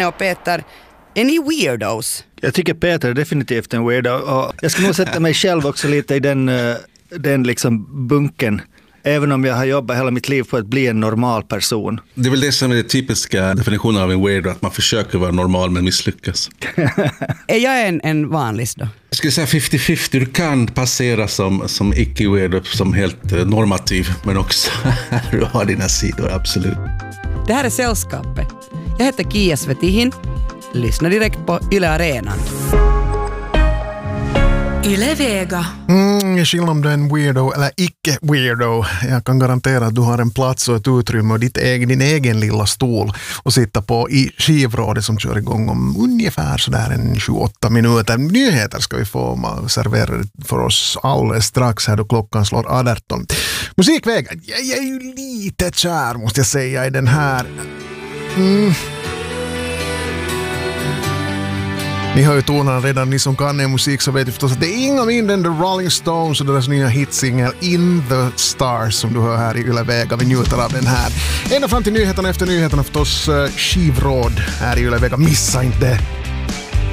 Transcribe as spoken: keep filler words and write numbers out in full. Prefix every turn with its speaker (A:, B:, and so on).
A: och Peter, är ni weirdos?
B: Jag tycker Peter är definitivt en weirdo. Och jag ska nog sätta mig själv också lite i den, den liksom bunken. Även om jag har jobbat hela mitt liv på att bli en normal person.
C: Det är väl det som är det typiska definitionen av en weirdo, att man försöker vara normal men misslyckas.
A: Är jag en, en vanlis då?
C: Jag skulle säga femtio femtio. Du kan passera som, som icke-weirdo, som helt normativ, men också du har dina sidor, absolut.
A: Det här är Sällskapet. Jag heter Kia Svetihin. Lyssna direkt på Yle Arenan.
D: Yle Vega.
E: Mm, skillnad om du är en weirdo eller icke-weirdo. Jag kan garantera att du har en plats och ett utrymme och ditt egen, din egen lilla stol att sitta på i skivrådet som kör igång om ungefär sådär en tjugoåtta minuter. Nyheter ska vi få servera för oss alldeles strax här då klockan slår arton. Musikvägen, jag är ju lite kär måste jag säga i den här... Mm. Ni hör ju tonerna redan, ni som kan er musik så vet ju förstås att det är inga mindre än The Rolling Stones och deras nya hitsingel In the Stars som du hör här i Yle Vega. Vi njuter av den här. Ända fram till nyheterna, efter nyheterna förstås skivråd här i Yle Vega. Missa inte det!